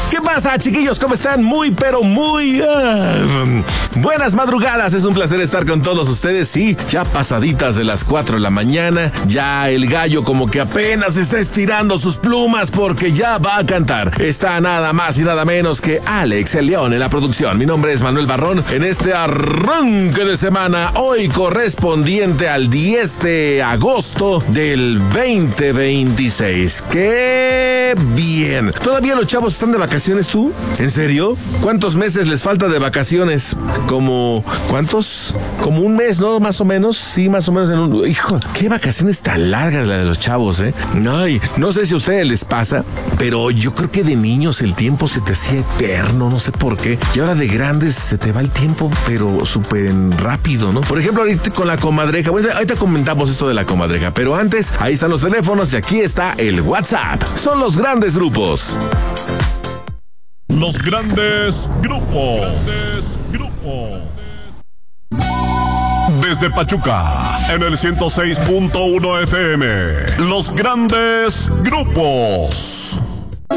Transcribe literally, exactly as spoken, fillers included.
¿Qué pasa, chiquillos? ¿Cómo están? Muy, pero muy... Uh, buenas madrugadas. Es un placer estar con todos ustedes. Sí, ya pasaditas de las cuatro de la mañana. Ya el gallo como que apenas está estirando sus plumas porque ya va a cantar. Está nada más y nada menos que Alex el León en la producción. Mi nombre es Manuel Barrón. En este arranque de semana, hoy correspondiente al diez de agosto del veinte veintiséis. ¡Qué bien! ¿Todavía los chavos están de vacaciones tú? ¿En serio? ¿Cuántos meses les falta de vacaciones? Como... ¿Cuántos? Como un mes, ¿no? Más o menos. Sí, más o menos en un... Hijo, qué vacaciones tan largas la de los chavos, ¿eh? Ay, no sé si a ustedes les pasa, pero yo creo que de niños el tiempo se te hacía eterno, no sé por qué. Y ahora de grandes se te va el tiempo, pero súper rápido, ¿no? Por ejemplo, ahorita con la comadreja. Bueno, ahorita comentamos esto de la comadreja, pero antes, ahí están los teléfonos y aquí está el WhatsApp. Son los grandes grupos. Los grandes grupos. Grandes grupos. Desde Pachuca, en el ciento seis punto uno F M. Los grandes grupos.